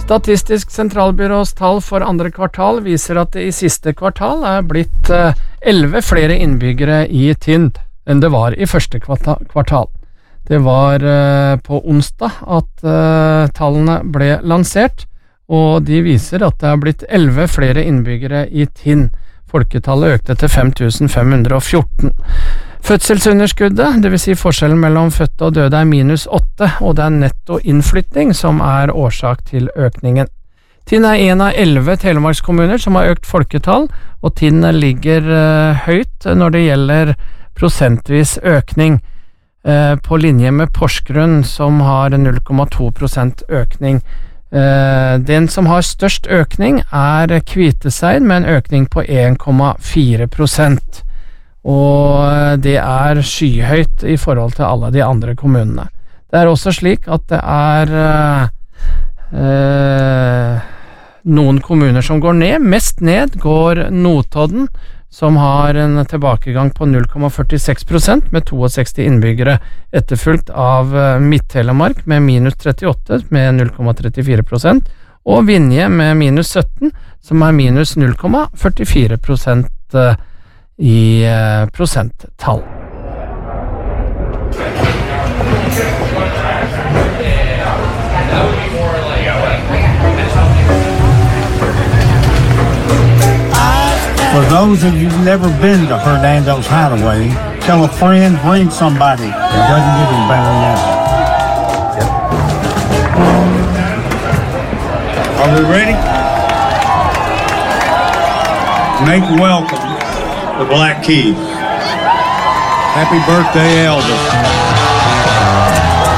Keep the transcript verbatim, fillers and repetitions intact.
Statistisk sentralbyrås tall for andre kvartal viser at det i siste kvartal er blitt elleve flere innbyggere i Tinn enn det var i første kvartal. Det var på onsdag at tallene ble lansert, og de viser at det er blitt elleve flere innbyggere i Tinn. Folketallet økte til fem tusen fem hundre og fjorten. Fødselsunderskuddet, det vil si forskjellen mellom fødte og døde, er minus åtte, og det er netto innflytting som er årsak til økningen. Tinn er en av elleve telemarkskommuner som har økt folketall, og Tinn ligger uh, høyt når det gjelder prosentvis økning, uh, på linje med Porsgrunn som har null komma to prosent økning. Uh, den som har størst økning er Kviteseid med en økning på en komma fire prosent. Og det er skyhøyt i forhold til alle de andre kommunene. Det er også slik at det er øh, noen kommuner som går ned. Mest ned går Notodden, som har en tilbakegang på null komma førtiseks prosent med sekstito innbyggere, etterfulgt av Midt-Telemark med minus trettiåtte med null komma trettifire prosent, og Vinje med minus sytten, som er minus null komma førtifire prosent i uh, prosenttall. For those of you who've never been to Hernando's Hideaway, tell a friend, bring somebody. It doesn't get any better than that. Are we ready? Make welcome the Black Keys. Happy birthday, Elvis.